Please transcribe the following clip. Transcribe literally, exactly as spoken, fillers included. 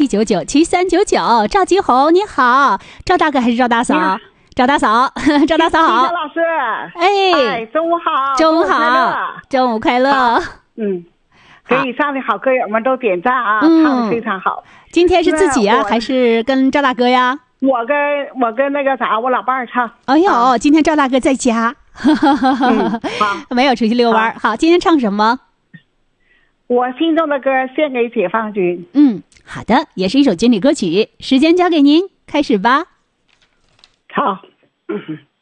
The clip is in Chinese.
七九九七三九九。赵吉红你好，赵大哥还是赵大嫂？赵大嫂，赵大嫂好。 老师， 哎， 哎，中午好， 中午好，中午快乐。 嗯，给以上的好歌友们都点赞啊， 嗯、 唱的非常好。 今天是自己呀、啊，还是跟赵大哥呀？ 我跟我跟那个啥，我老伴儿唱。 哎呦、啊，今天赵大哥在家， 嗯、好， 没有出去遛弯。好，今天唱什么？ 我心中的歌献给解放军。 嗯，好的，也是一首经典歌曲。时间交给您，开始吧。 好。嗯